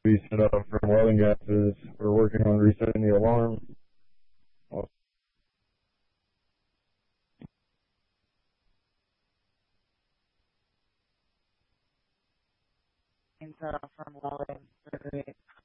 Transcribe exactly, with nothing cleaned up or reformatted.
We set up from welding gases. We're working on resetting the alarm. Set up from welding.